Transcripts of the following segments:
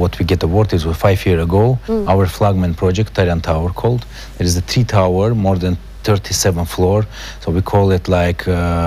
what we get award is 5 years ago. Our flagman project, Tarian Tower called. There is a 3 tower, more than 37 floor. So we call it like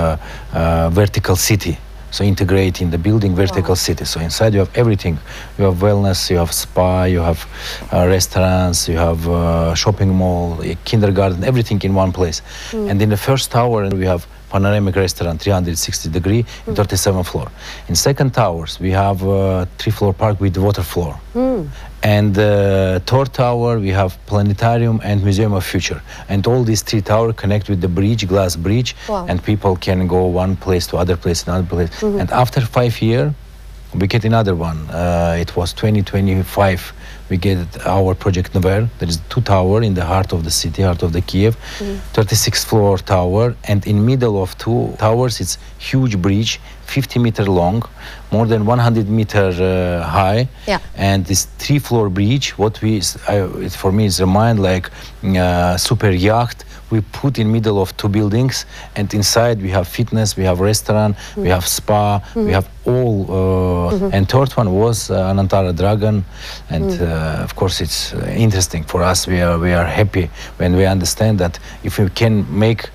vertical city. So integrating the building vertical city. So inside you have everything. You have wellness, you have spa, you have restaurants, you have shopping mall, kindergarten, everything in one place. And in the first tower we have panoramic restaurant, 360 degree, 37 floor. In second towers we have 3-floor park with water floor. And third tower we have planetarium and museum of future. And all these 3 towers connect with the bridge, glass bridge, and people can go one place to other place, another place. And after 5 years we get another one. It was 2025. We get our project Nover. There is 2 towers in the heart of the city, heart of the Kiev, 36-floor tower, and in middle of 2 towers it's huge bridge, 50-meter long, more than 100-meter high, and this 3-floor bridge. What it for me is remind like super yacht. We put in middle of 2 buildings, and inside we have fitness, we have restaurant, we have spa, we have all. And third one was Anantara Dragon, and of course it's interesting for us. We are happy when we understand that if we can make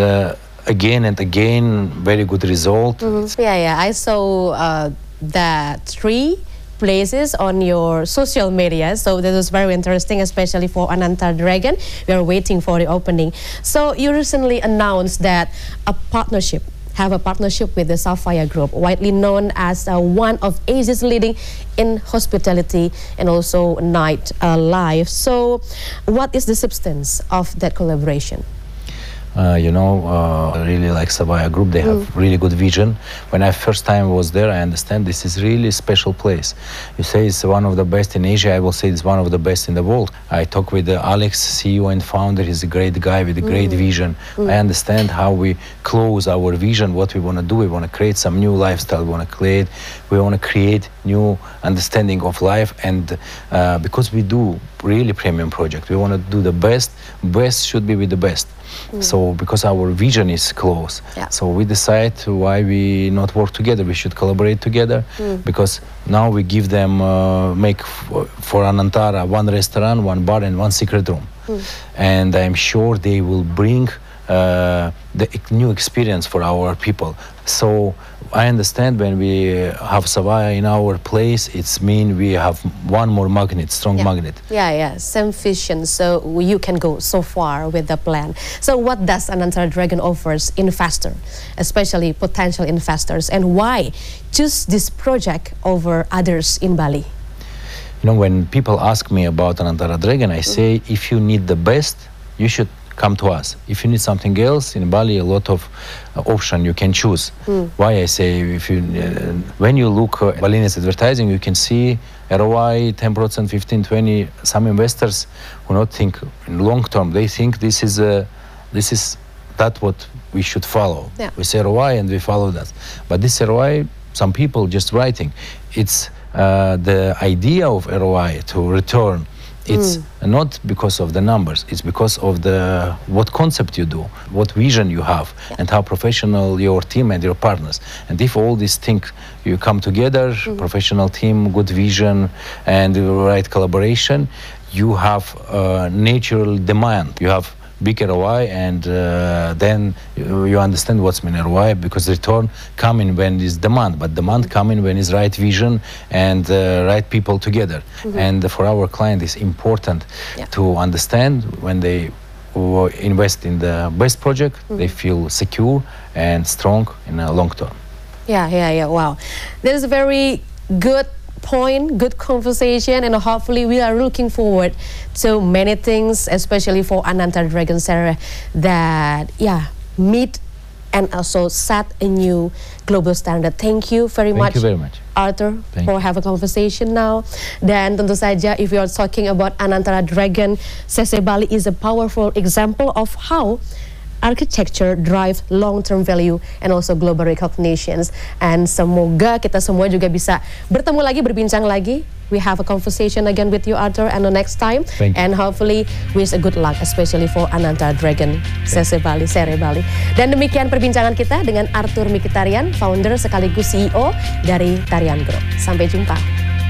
again and again very good result. I saw that 3 places on your social media, so this is very interesting, especially for Anantara Dragon. We are waiting for the opening. So you recently announced that have a partnership with the Sapphire Group, widely known as one of Asia's leading in hospitality and also night life. So what is the substance of that collaboration? I really like Sapphire Group. They have really good vision. When I first time was there, I understand this is really special place. You say it's one of the best in Asia. I will say it's one of the best in the world. I talk with Alex, CEO and founder. He's a great guy with a great vision. I understand how we close our vision, what we want to do. We want to create some new lifestyle. We want to create new understanding of life. And because we do really premium project, we want to do the best. Best should be with the best. So because our vision is close, so we decide why we not work together. We should collaborate together, because now we give them make for Anantara 1 restaurant, 1 bar and 1 secret room, and I'm sure they will bring the new experience for our people. So I understand when we have Sapphire in our place, it's mean we have 1 more magnet, strong magnet. Same vision, so you can go so far with the plan. So what does Anantara Dragon offers investor, especially potential investors, and why choose this project over others in Bali? When people ask me about Anantara Dragon, I say if you need the best, you should come to us. If you need something else, in Bali a lot of option you can choose. Why I say, when you look at Balinese advertising, you can see ROI 10%, 15, 20. Some investors who not think in long term, they think this is that what we should follow. We say ROI and we follow that. But this ROI, some people just writing. It's the idea of ROI to return. It's not because of the numbers, it's because of what concept you do, what vision you have, and how professional your team and your partners. And if all these things you come together, professional team, good vision, and the right collaboration, you have natural demand. You have big ROI, and then you understand what's mean ROI, because return coming when is demand, but demand coming when is right vision and right people together. And for our client, it's important to understand when they invest in the best project, they feel secure and strong in a long term. Wow, that is a very good point, good conversation, and hopefully we are looking forward to many things, especially for Anantara Dragon Sarah, that meet and also set a new global standard. Thank you very much. Thank you very much, Arthur, for having a conversation now. Dan tentu saja, if we are talking about Anantara Dragon, CC Bali is a powerful example of how architecture drive long-term value and also global recognitions. And semoga kita semua juga bisa bertemu lagi, berbincang lagi. We have a conversation again with you, Arthur, and the next time. And hopefully wish a good luck, especially for Anantara Dragon CC Bali, Sere Bali. Dan demikian perbincangan kita dengan Arthur Mikitarian, founder sekaligus CEO dari Tarian Group. Sampai jumpa.